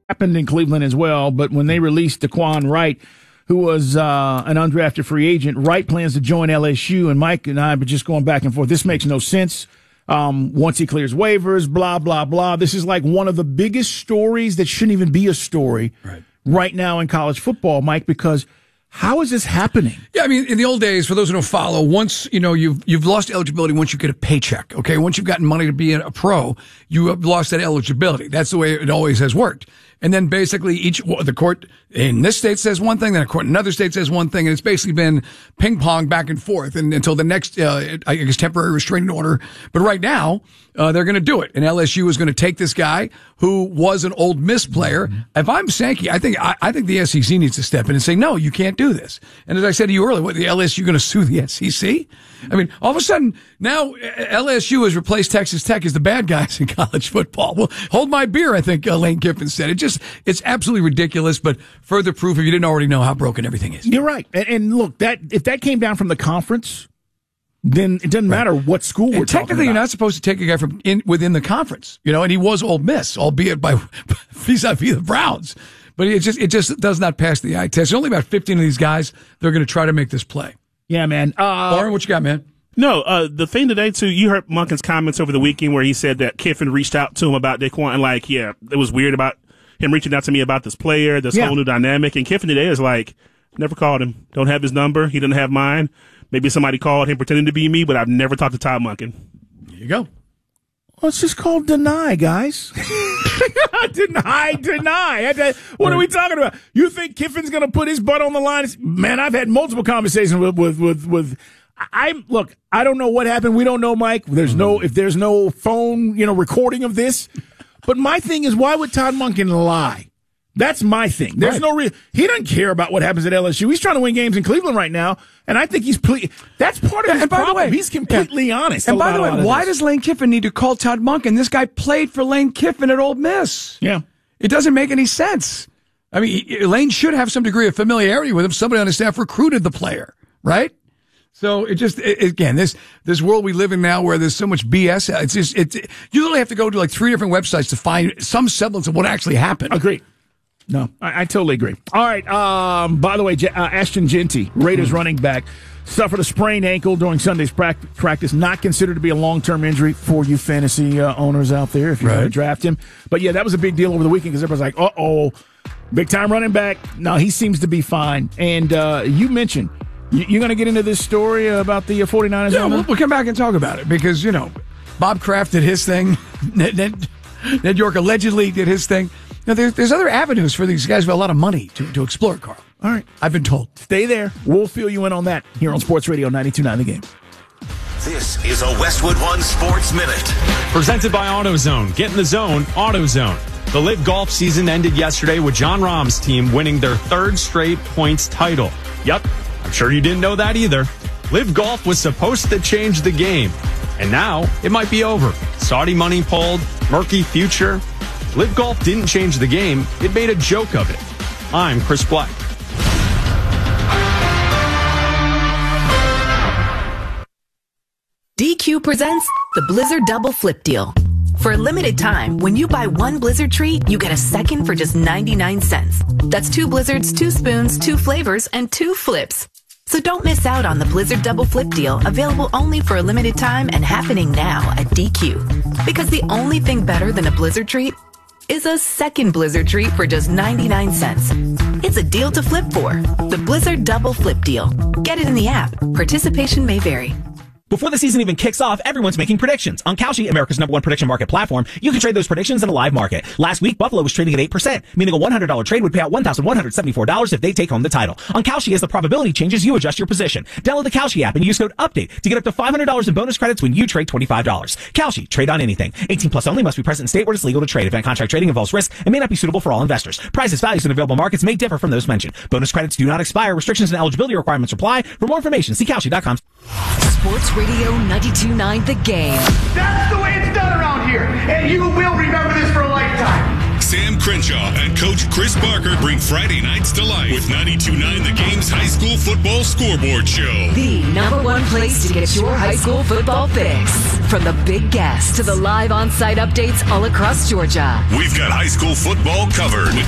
happened in Cleveland as well, but when they released Daquan Wright, who was an undrafted free agent, Wright plans to join LSU, and Mike and I were just going back and forth. This makes no sense. Once he clears waivers, blah, blah, blah. This is like one of the biggest stories that shouldn't even be a story right now in college football, Mike, because how is this happening? Yeah, I mean, in the old days, for those who don't follow, once, you've lost eligibility once you get a paycheck, okay? Once you've gotten money to be a pro, you have lost that eligibility. That's the way it always has worked. And then basically the court in this state says one thing, then a court in another state says one thing, and it's basically been ping pong back and forth until the next, I guess, temporary restraining order. But right now, they're going to do it. And LSU is going to take this guy who was an Ole Miss player. If I'm Sankey, I think the SEC needs to step in and say, no, you can't do this. And as I said to you earlier, what, the LSU going to sue the SEC? I mean, all of a sudden, now LSU has replaced Texas Tech as the bad guys in college football. Well, hold my beer, I think Lane Kiffin said. It's absolutely ridiculous, but further proof if you didn't already know how broken everything is. You're right. And look, if that came down from the conference, then it doesn't matter what school we're talking about. Technically, you're not supposed to take a guy from within the conference, and he was Ole Miss, albeit by vis-a-vis the Browns. But it just does not pass the eye test. There's only about 15 of these guys that are going to try to make this play. Yeah, man. Lauren, what you got, man? No, the thing today, too, you heard Monken's comments over the weekend where he said that Kiffin reached out to him about Daquan, and it was weird about him reaching out to me about this player, this whole new dynamic. And Kiffin today is like, never called him. Don't have his number. He doesn't have mine. Maybe somebody called him pretending to be me, but I've never talked to Todd Monken. There you go. Well, it's just called deny, guys. Deny. What are we talking about? You think Kiffin's going to put his butt on the line? Man, I've had multiple conversations with I don't know what happened. We don't know, Mike. If there's no phone, recording of this. But my thing is, why would Todd Monken lie? That's my thing. There's no reason. He doesn't care about what happens at LSU. He's trying to win games in Cleveland right now, and I think that's part of his problem. Way, he's completely honest. And by the way, why does Lane Kiffin need to call Todd Monken? This guy played for Lane Kiffin at Ole Miss. Yeah. It doesn't make any sense. I mean, Lane should have some degree of familiarity with him. Somebody on his staff recruited the player, right? So again, this world we live in now where there's so much BS, you literally have to go to like 3 different websites to find some semblance of what actually happened. Agreed. No, I totally agree. All right. By the way, Ashton Jeanty, Raiders running back, suffered a sprained ankle during Sunday's practice. Not considered to be a long-term injury for you fantasy owners out there if you're going to draft him. But yeah, that was a big deal over the weekend because everybody's like, uh-oh, big-time running back. No, he seems to be fine. And you mentioned, you're going to get into this story about the 49ers? Yeah, we'll come back and talk about it because, Bob Kraft did his thing. Ned York allegedly did his thing. Now, there's other avenues for these guys with a lot of money to explore, Carl. All right. I've been told. Stay there. We'll fill you in on that here on Sports Radio 92.9 The Game. This is a Westwood One Sports Minute. Presented by AutoZone. Get in the zone, AutoZone. The LIV Golf season ended yesterday with Jon Rahm's team winning their 3rd straight points title. Yep, I'm sure you didn't know that either. LIV Golf was supposed to change the game, and now it might be over. Saudi money pulled, murky future. LIV Golf didn't change the game. It made a joke of it. I'm Chris Black. DQ presents the Blizzard Double Flip Deal. For a limited time, when you buy one Blizzard treat, you get a second for just 99 cents. That's 2 Blizzards, 2 spoons, 2 flavors, and 2 flips. So don't miss out on the Blizzard Double Flip Deal, available only for a limited time and happening now at DQ. Because the only thing better than a Blizzard treat is a second Blizzard treat for just 99 cents. It's a deal to flip for. The Blizzard Double Flip Deal. Get it in the app. Participation may vary. Before the season even kicks off, everyone's making predictions. On Kalshi, America's #1 prediction market platform, you can trade those predictions in a live market. Last week, Buffalo was trading at 8%, meaning a $100 trade would pay out $1,174 if they take home the title. On Kalshi, as the probability changes, you adjust your position. Download the Kalshi app and use code UPDATE to get up to $500 in bonus credits when you trade $25. Kalshi, trade on anything. 18 plus only, must be present in state where it's legal to trade. Event contract trading involves risk and may not be suitable for all investors. Prices, values, and available markets may differ from those mentioned. Bonus credits do not expire. Restrictions and eligibility requirements apply. For more information, see Kalshi.com. Sports Radio 92.9 The Game. That's the way it's done around here, and you will remember this for a lifetime. Sam Crenshaw and Coach Chris Barker bring Friday nights to life with 92.9 The Game's high school football scoreboard show. The #1 place to get your high school football fix. From the big guests to the live on-site updates all across Georgia. We've got high school football covered.